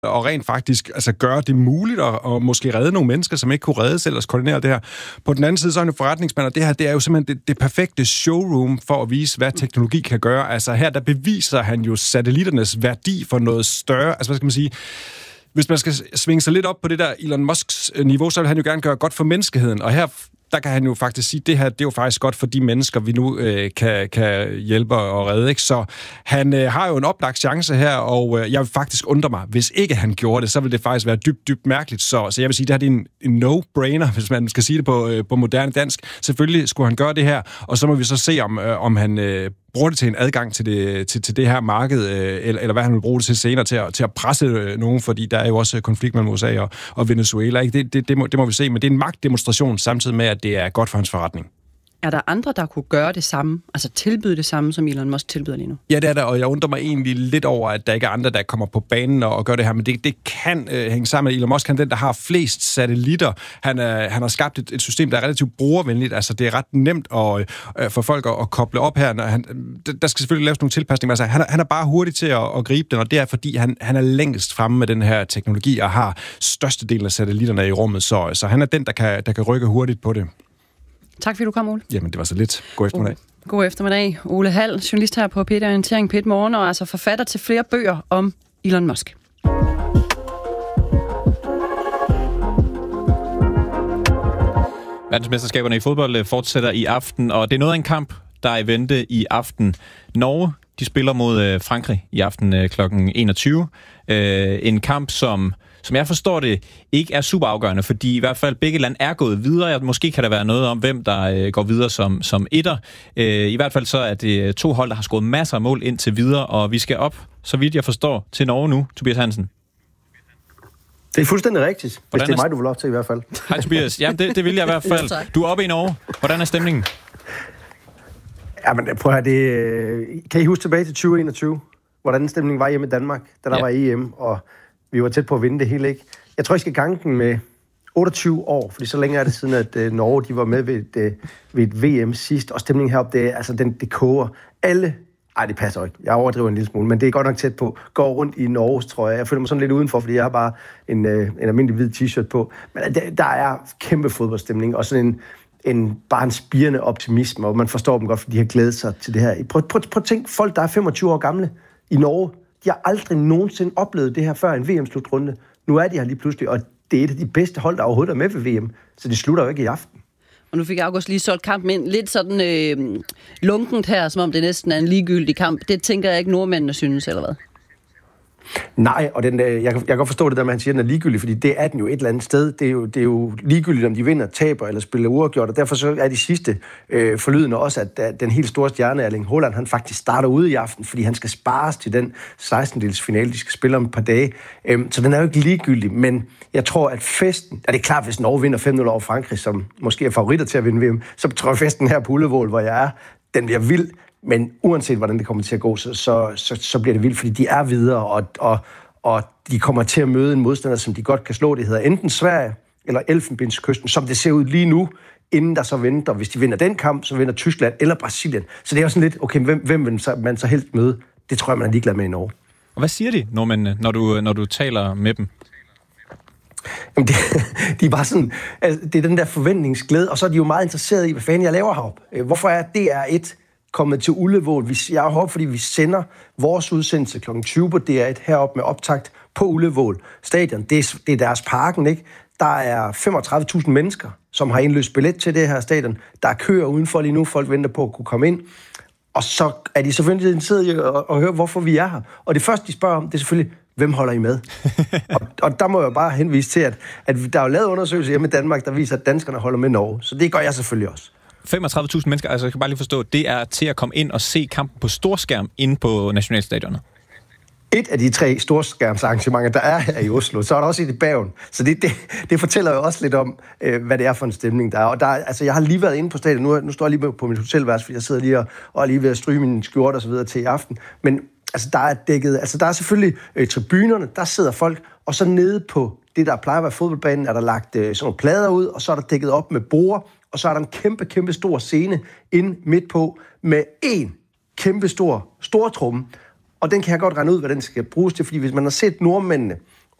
og rent faktisk altså gøre det muligt og måske redde nogle mennesker, som ikke kunne reddes ellers koordinere det her. På den anden side, så er han jo forretningsmand, og det her, det er jo simpelthen det perfekte showroom for at vise, hvad teknologi kan gøre. Altså her, der beviser han jo satellitternes værdi for noget større. Altså hvad skal man sige? Hvis man skal svinge sig lidt op på det der Elon Musks niveau, så vil han jo gerne gøre godt for menneskeheden. Og her, der kan han jo faktisk sige, at det her, det er jo faktisk godt for de mennesker, vi nu kan hjælpe og redde. Ikke? Så han har jo en oplagt chance her, og jeg vil faktisk undre mig, hvis ikke han gjorde det, så vil det faktisk være dybt mærkeligt. Så jeg vil sige, det her er en no-brainer, hvis man skal sige det på moderne dansk. Selvfølgelig skulle han gøre det her, og så må vi så se, om han bruger det til en adgang til det her marked, eller hvad han vil bruge det til senere, til at presse nogen, fordi der er jo også konflikt mellem USA og Venezuela. Ikke? Det må vi se, men det er en magtdemonstration, samtidig med, at det er godt for hans forretning. Er der andre, der kunne gøre det samme, altså tilbyde det samme, som Elon Musk tilbyder lige nu? Ja, det er der, og jeg undrer mig egentlig lidt over, at der ikke er andre, der kommer på banen og gør det her, men det kan hænge sammen med Elon Musk. Han er den, der har flest satellitter. Han har skabt et system, der er relativt brugervenligt. Altså, det er ret nemt for folk at koble op her. Der skal selvfølgelig laves nogle tilpasninger. Altså, han er bare hurtig til at gribe den, og det er, fordi han er længst fremme med den her teknologi og har størstedelen af satellitterne i rummet. Så han er den, der kan rykke hurtigt på det. Tak fordi du kom, Ole. Jamen, det var så lidt. God eftermiddag. God eftermiddag. Ole Hall, journalist her på P1 Orientering P1 Morgen, og altså forfatter til flere bøger om Elon Musk. Verdensmesterskaberne i fodbold fortsætter i aften, og det er noget af en kamp, der er i vente i aften. Norge, de spiller mod Frankrig i aften kl. 21. En kamp, som jeg forstår det, ikke er super afgørende, fordi i hvert fald begge lande er gået videre. Måske kan der være noget om, hvem der går videre som etter. I hvert fald så er det 2 hold, der har scoret masser af mål indtil videre, og vi skal op, så vidt jeg forstår, til Norge nu, Tobias Hansen. Det er fuldstændig rigtigt, hvis det er mig, du vil op til i hvert fald. Hej Tobias. Ja, det vil jeg i hvert fald. Du er oppe i Norge. Hvordan er stemningen? Jamen, prøv at det. Kan I huske tilbage til 2021? Hvordan stemningen var hjemme i Danmark, da der var EM, og vi var tæt på at vinde det hele, ikke? Jeg tror, jeg skal gange den med 28 år, fordi så længe er det siden, at Norge de var med ved et VM sidst, og stemningen heroppe, det koger. Alle, det passer ikke, jeg overdriver en lille smule, men det er godt nok tæt på, går rundt i Norges trøje. Jeg føler mig sådan lidt udenfor, fordi jeg har bare en almindelig hvid t-shirt på. Men der er kæmpe fodboldstemning, og sådan bare en spirende optimisme, og man forstår dem godt, fordi de har glædet sig til det her. Prøv at tænk, folk, der er 25 år gamle i Norge, de har aldrig nogensinde oplevet det her før en VM-slutrunde. Nu er de her lige pludselig, og det er et af de bedste hold, der overhovedet er med ved VM. Så det slutter jo ikke i aften. Og nu fik August lige solgt kampen ind. Lidt sådan lunkent her, som om det næsten er en ligegyldig kamp. Det tænker jeg ikke nordmændene synes, eller hvad? Nej, og jeg kan godt forstå det der, man siger, den er ligegyldig, fordi det er den jo et eller andet sted. Det er jo ligegyldigt, om de vinder, taber eller spiller uafgjort, og derfor så er de sidste forlydende også, at den helt store stjerne, Erling Haaland, han faktisk starter ude i aften, fordi han skal spares til den 16-dels finale, de skal spille om et par dage. Så den er jo ikke ligegyldig, men jeg tror, at festen, det er klart, hvis Norge vinder 5-0 over Frankrig, som måske er favoritter til at vinde VM, så tror jeg, festen her på Ullevål, hvor jeg er, den bliver vild. Men uanset hvordan det kommer til at gå, så bliver det vildt, fordi de er videre, og de kommer til at møde en modstander, som de godt kan slå. Det hedder enten Sverige eller Elfenbenskysten, som det ser ud lige nu, inden der så venter. Hvis de vinder den kamp, så vinder Tyskland eller Brasilien. Så det er jo sådan lidt, okay, hvem vil man så helst møde? Det tror jeg, man er ligeglad med i Norge. Og hvad siger de, nordmændene, når du taler med dem? Jamen, de er bare sådan, altså, det er den der forventningsglæde, og så er de jo meget interesserede i, hvad fanden jeg laver heroppe. Hvorfor er DR1 kommet til Ullevål? Jeg håber, fordi vi sender vores udsendelse kl. 20 på DR1 heroppe med optakt på Ullevål stadion. Det er deres parken, ikke? Der er 35.000 mennesker, som har indløst billet til det her stadion. Der er køer udenfor lige nu, folk venter på at kunne komme ind. Og så er de selvfølgelig interesseret i at høre, hvorfor vi er her. Og det første, de spørger om, det er selvfølgelig, hvem holder I med? og der må jeg bare henvise til, at der er jo lavet undersøgelser hjemme i Danmark, der viser, at danskerne holder med Norge. Så det gør jeg selvfølgelig også. 35.000 mennesker, altså jeg kan bare lige forstå, det er til at komme ind og se kampen på storskærm inde på Nationalstadionet. Et af de 3 storskærmsarrangementer, der er her i Oslo, så er der også et i Bergen. Så det fortæller jo også lidt om, hvad det er for en stemning, der er. Og altså, jeg har lige været inde på stadion, nu står jeg lige på mit hotelværelse, fordi jeg sidder lige og er lige ved at stryge min skjorte og så videre til i aften. Men altså, der er dækket, altså der er selvfølgelig tribunerne, der sidder folk, og så nede på det, der plejer at være fodboldbanen, er der lagt sådan nogle plader ud, og så er der dækket op med borde, og så er der en kæmpe stor scene inde midt på med en kæmpe stor stortromme. Og den kan jeg godt regne ud, hvad den skal bruges til, fordi hvis man har set nordmændene